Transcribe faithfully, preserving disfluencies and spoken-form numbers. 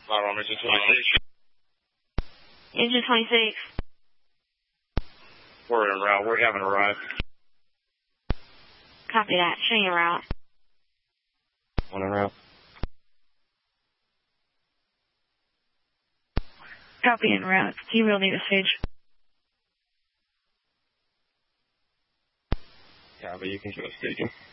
Firearm engine twenty-six. Engine twenty-six. We're en route. We haven't arrived. Copy that. Showing your route. On en route. Copy en route. You will need a stage. Yeah, but you can show a staging.